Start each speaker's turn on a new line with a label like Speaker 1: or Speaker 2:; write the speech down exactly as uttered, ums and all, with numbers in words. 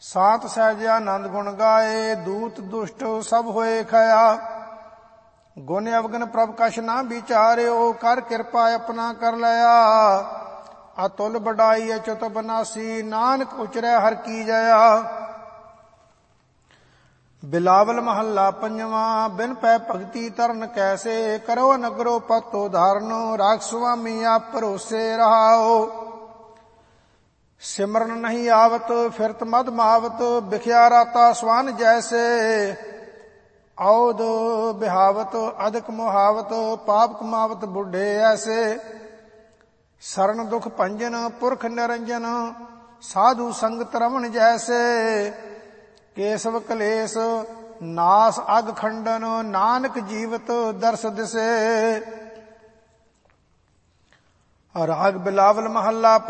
Speaker 1: ਸਾਤ ਸਹਿਜ ਆਨੰਦ ਗੁਣ ਗਾਏ, ਦੂਤ ਦੁਸ਼ਟ ਸਭ ਹੋਏ ਖਇਆ। ਗੁਣ ਅਵਗਨ ਪ੍ਰਭ ਕਛ ਨਾ ਵਿਚਾਰਿਓ, ਕਰ ਕਿਰਪਾ ਆਪਣਾ ਕਰ ਲਿਆ। ਅਤੁਲ ਬਡਾਈ ਅਚੁਤ ਬਨਾਸੀ, ਨਾਨਕ ਉਚਰੈ ਹਰ ਕੀ ਜਇਆ। ਬਿਲਾਵਲ ਮਹੱਲਾ ਪੰਜਵਾਂ। ਬਿਨ ਪੈ ਭਗਤੀ ਤਰਨ ਕੈਸੇ, ਕਰੋ ਨਗਰੋ ਪਤੋ ਧਾਰਨ। ਰਾਖ ਸੁਆਮੀ ਆਪ ਭਰੋਸੇ ਰਹਾਓ। ਸਿਮਰਨ ਨਹੀਂ ਆਵਤ ਫਿਰਤ ਮਦ ਮਾਵਤ, ਬਿਖਿਆ ਰਾਤਾ ਸਵਨ ਜੈਸੇ। ਔਦ ਬਿਹਾਵਤ ਅਧਿਕ ਮੁਹਾਵਤ, ਪਾਪ ਕਮਾਵਤ ਬੁੱਢੇ ਐਸੇ। ਸਰਨ ਦੁਖ ਭੰਜਨ ਪੁਰਖ ਨਿਰੰਜਨ, ਸਾਧੂ ਸੰਗਤ ਰਮਣ ਜੈਸੇ। ਕੇਸਵ ਕਲੇਸ਼ ਨਾਸ ਅਗ ਖੰਡਨ, ਨਾਨਕ ਜੀਵਤ ਦਰਸ ਦਿਸੇ। ਰਾਗ ਬਿਲਾਵਲ ਮਹੱਲਾ